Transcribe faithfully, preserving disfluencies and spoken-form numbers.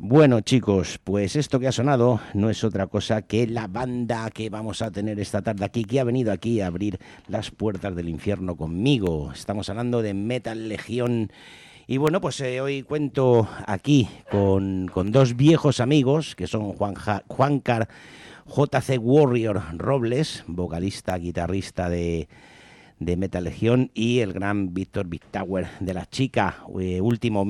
Bueno, chicos, pues esto que ha sonado no es otra cosa que la banda que vamos a tener esta tarde aquí, que ha venido aquí a abrir las puertas del infierno conmigo. Estamos hablando de Metal Legión. Y bueno, pues eh, hoy cuento aquí con, con dos viejos amigos, que son Juan ja, Juancar J C Warrior Robles, vocalista, guitarrista de, de Metal Legión, y el gran Víctor Big Tower de La Chica, eh, último